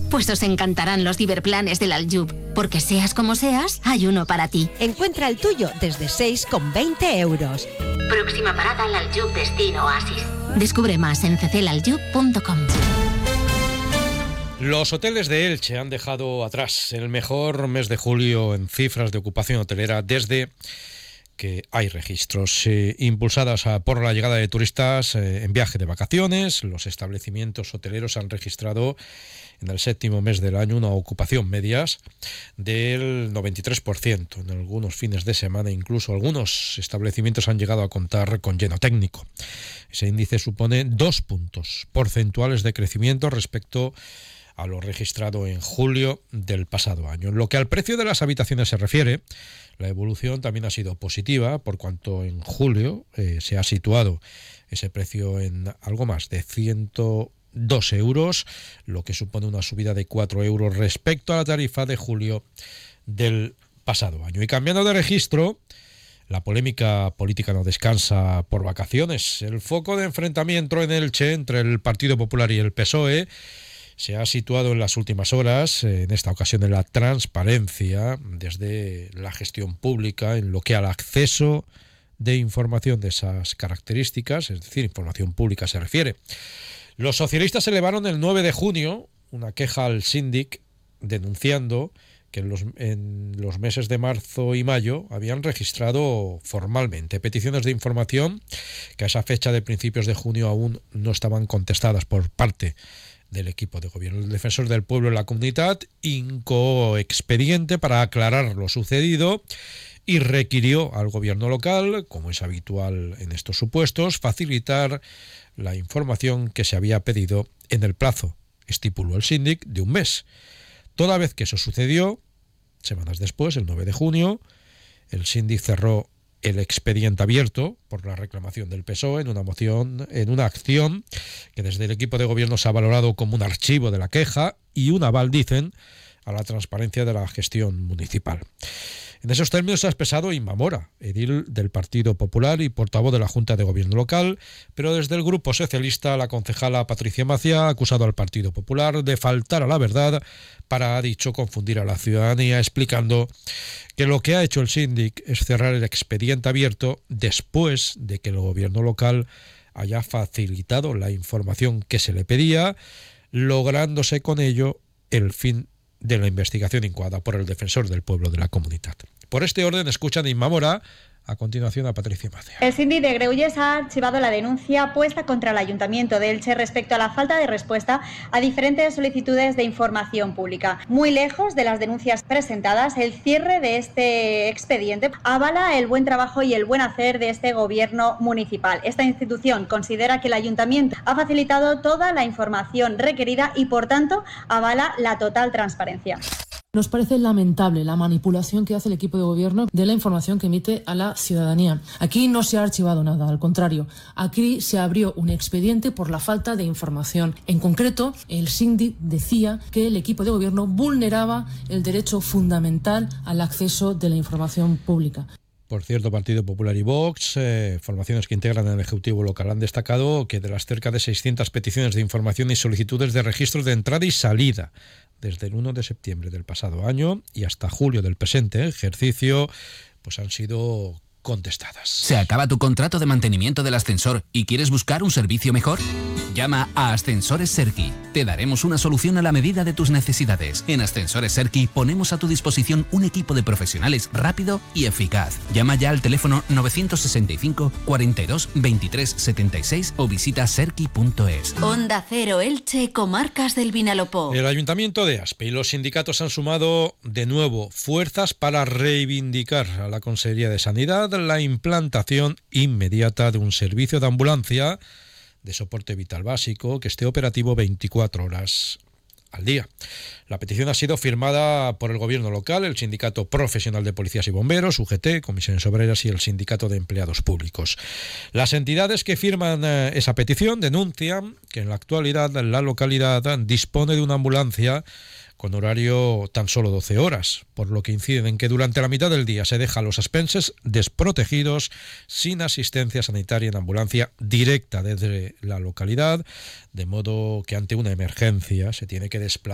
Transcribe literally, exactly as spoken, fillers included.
Pues os encantarán los ciberplanes del Aljub, porque seas como seas, hay uno para ti. Encuentra el tuyo desde seis con veinte euros. Próxima parada al Aljub Destino Oasis. Descubre más en cecelaljub punto com. Los hoteles de Elche han dejado atrás el mejor mes de julio en cifras de ocupación hotelera desde que hay registros. Eh, impulsadas a, por la llegada de turistas eh, en viaje de vacaciones, los establecimientos hoteleros han registrado en el séptimo mes del año una ocupación medias del noventa y tres por ciento. En algunos fines de semana incluso algunos establecimientos han llegado a contar con lleno técnico. Ese índice supone dos puntos porcentuales de crecimiento respecto a lo registrado en julio del pasado año. En lo que al precio de las habitaciones se refiere, la evolución también ha sido positiva, por cuanto en julio eh, se ha situado ese precio en algo más de ciento dos euros, lo que supone una subida de cuatro euros respecto a la tarifa de julio del pasado año. Y cambiando de registro, la polémica política no descansa por vacaciones. El foco de enfrentamiento en Elche entre el Partido Popular y el P S O E se ha situado en las últimas horas, en esta ocasión en la transparencia, desde la gestión pública, en lo que al acceso de información de esas características, es decir, información pública se refiere. Los socialistas elevaron el nueve de junio una queja al síndic denunciando que en los, en los meses de marzo y mayo habían registrado formalmente peticiones de información que a esa fecha de principios de junio aún no estaban contestadas por parte del equipo de gobierno. El defensor del pueblo en la comunidad incoó expediente para aclarar lo sucedido y requirió al gobierno local, como es habitual en estos supuestos, facilitar la información que se había pedido en el plazo, estipuló el síndic, de un mes. Toda vez que eso sucedió, semanas después, el nueve de junio, el síndic cerró el expediente abierto por la reclamación del P S O E en una moción, en una acción que desde el equipo de gobierno se ha valorado como un archivo de la queja y un aval, dicen, a la transparencia de la gestión municipal. En esos términos se ha expresado Inma Mora, edil del Partido Popular y portavoz de la Junta de Gobierno local, pero desde el Grupo Socialista la concejala Patricia Macía ha acusado al Partido Popular de faltar a la verdad para, ha dicho, confundir a la ciudadanía, explicando que lo que ha hecho el síndic es cerrar el expediente abierto después de que el Gobierno local haya facilitado la información que se le pedía, lográndose con ello el fin de la investigación incoada por el defensor del pueblo de la comunidad. Por este orden, escuchan a Inma Mora, a continuación a Patricia Macea. El síndic de Greulles ha archivado la denuncia puesta contra el Ayuntamiento de Elche respecto a la falta de respuesta a diferentes solicitudes de información pública. Muy lejos de las denuncias presentadas, el cierre de este expediente avala el buen trabajo y el buen hacer de este gobierno municipal. Esta institución considera que el Ayuntamiento ha facilitado toda la información requerida y, por tanto, avala la total transparencia. Nos parece lamentable la manipulación que hace el equipo de gobierno de la información que emite a la ciudadanía. Aquí no se ha archivado nada, al contrario. Aquí se abrió un expediente por la falta de información. En concreto, el síndic decía que el equipo de gobierno vulneraba el derecho fundamental al acceso de la información pública. Por cierto, Partido Popular y Vox, eh, formaciones que integran el Ejecutivo local, han destacado que de las cerca de seiscientas peticiones de información y solicitudes de registros de entrada y salida desde el uno de septiembre del pasado año y hasta julio del presente ejercicio, pues han sido contestadas. ¿Se acaba tu contrato de mantenimiento del ascensor y quieres buscar un servicio mejor? Llama a Ascensores Serki. Te daremos una solución a la medida de tus necesidades. En Ascensores Serki ponemos a tu disposición un equipo de profesionales rápido y eficaz. Llama ya al teléfono novecientos sesenta y cinco, cuarenta y dos, veintitrés, setenta y seis o visita serki punto es. Onda Cero Elche, Comarcas del Vinalopó. El Ayuntamiento de Aspe y los sindicatos han sumado de nuevo fuerzas para reivindicar a la Consejería de Sanidad la implantación inmediata de un servicio de ambulancia de soporte vital básico que esté operativo veinticuatro horas al día. La petición ha sido firmada por el gobierno local, el Sindicato Profesional de Policías y Bomberos, U G T, Comisiones Obreras y el Sindicato de Empleados Públicos. Las entidades que firman eh, esa petición denuncian que en la actualidad la localidad dispone de una ambulancia con horario tan solo doce horas, por lo que inciden en que durante la mitad del día se deja a los aspenses desprotegidos, sin asistencia sanitaria en ambulancia directa desde la localidad, de modo que ante una emergencia se tiene que desplazar